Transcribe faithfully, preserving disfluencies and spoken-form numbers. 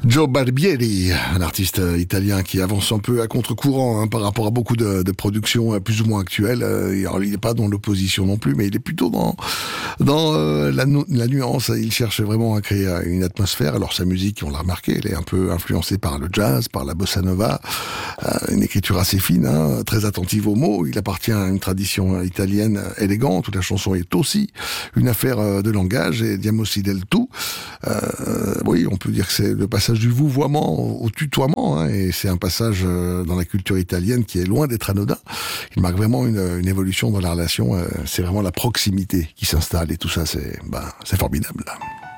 Joe Barbieri, un artiste euh, italien qui avance un peu à contre-courant hein, par rapport à beaucoup de, de productions euh, plus ou moins actuelles. Euh, alors, il n'est pas dans l'opposition non plus, mais il est plutôt dans dans euh, la, nu- la nuance. Il cherche vraiment à créer euh, une atmosphère. Alors sa musique, on l'a remarqué, elle est un peu influencée par le jazz, par la bossa nova, euh, une écriture assez fine, hein, très attentive aux mots. Il appartient à une tradition italienne élégante où la chanson est aussi une affaire euh, de langage et diamo si del tu. Euh, oui, on peut dire que c'est le passage du vouvoiement au, au tutoiement, hein, et c'est un passage euh, dans la culture italienne qui est loin d'être anodin. Il marque vraiment une, une évolution dans la relation. Euh, c'est vraiment la proximité qui s'installe et tout ça, c'est, ben, c'est formidable.